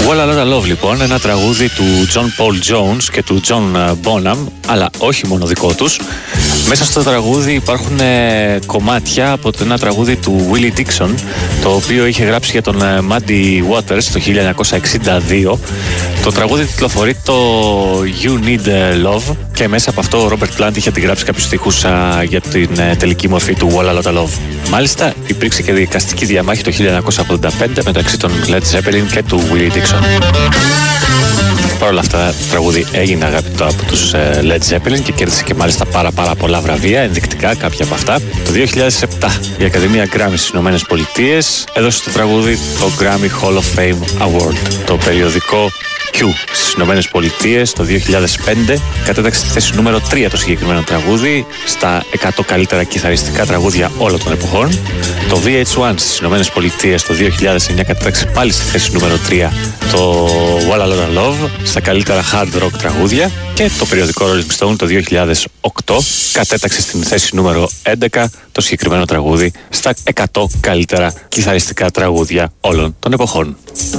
All I Love Love λοιπόν, ένα τραγούδι του John Paul Jones και του John Bonham, αλλά όχι μόνο δικό τους. Μέσα στο τραγούδι υπάρχουν κομμάτια από ένα τραγούδι του Willie Dixon, το οποίο είχε γράψει για τον Muddy Waters το 1962. Το τραγούδι τιτλοφορεί το You Need Love και μέσα από αυτό ο Robert Plant είχε αντιγράψει κάποιους στίχους για την τελική μορφή του All I Love Love. Μάλιστα υπήρξε και δικαστική διαμάχη το 1985 μεταξύ των Led Zeppelin και του Willie Dixon. Παρ' όλα αυτά, το τραγούδι έγινε αγαπητό από τους Led Zeppelin και κέρδισε και μάλιστα πάρα πολλά βραβεία, ενδεικτικά κάποια από αυτά. Το 2007 η Ακαδημία Grammy στις Ηνωμένες Πολιτείες έδωσε στο τραγούδι το Grammy Hall of Fame Award. Το περιοδικό Q στις Ηνωμένες Πολιτείες το 2005 κατέταξε τη θέση νούμερο 3 το συγκεκριμένο τραγούδι στα 100 καλύτερα κιθαριστικά τραγούδια όλων των εποχών. Το VH1 στις Ηνωμένες Πολιτείες το 2009 κατέταξε πάλι στη θέση νούμερο 3 το All I Love Love στα καλύτερα hard rock τραγούδια και το περιοδικό Rolling Stone το 2008 κατέταξε στην θέση νούμερο 11 το συγκεκριμένο τραγούδι στα 100 καλύτερα κιθαριστικά τραγούδια όλων των εποχών.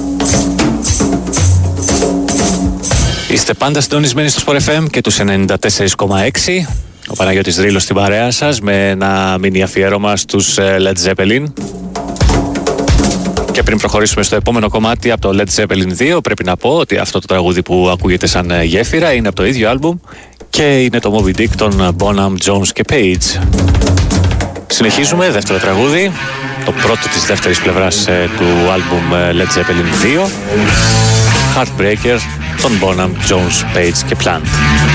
Είστε πάντα συντονισμένοι στο Sport FM και τους 94,6. Ο Παναγιώτης Ρήλος στην παρέα σας με ένα μίνι αφιέρωμα στους Led Zeppelin. Και πριν προχωρήσουμε στο επόμενο κομμάτι από το Led Zeppelin 2, πρέπει να πω ότι αυτό το τραγούδι που ακούγεται σαν γέφυρα είναι από το ίδιο άλμπουμ και είναι το Moby Dick των Bonham, Jones και Page. Συνεχίζουμε, δεύτερο τραγούδι, το πρώτο της δεύτερης πλευράς του άλμπουμ Led Zeppelin 2, Heartbreaker των Bonham, Jones, Page και Plant.